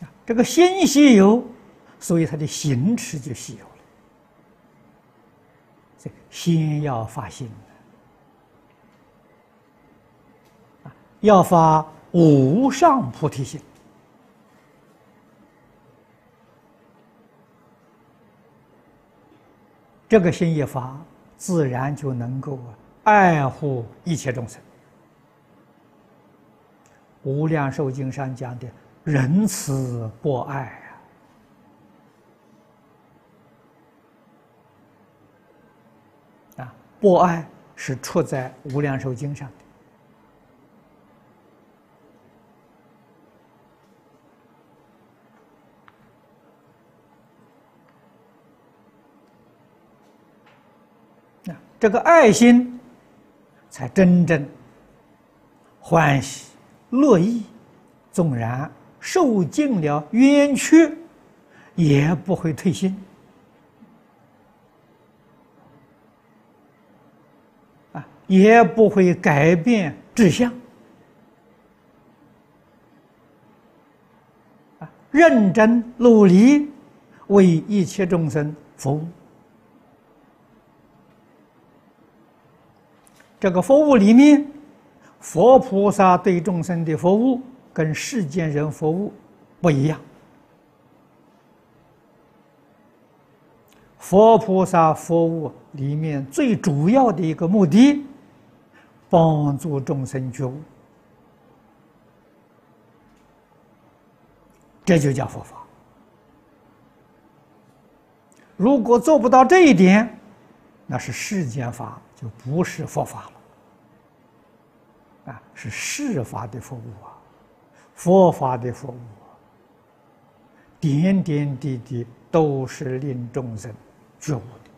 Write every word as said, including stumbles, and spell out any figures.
这个心稀有，所以他的行持就稀有了。所以先要发心，要发无上菩提心。这个心一发，自然就能够爱护一切众生。无量寿经上讲的仁慈博爱啊，啊，博爱是出在无量寿经上的。啊，这个爱心才真正欢喜乐意，纵然受尽了冤屈，也不会退心。啊，也不会改变志向。啊，认真努力为一切众生服务。这个服务里面，佛菩萨对众生的服务跟世间人服务不一样。佛菩萨服务里面最主要的一个目的，帮助众生觉悟，这就叫佛法。如果做不到这一点，那是世间法，就不是佛法了。啊，是世法的服务啊，佛法的服务啊，点点滴滴都是令众生觉悟的。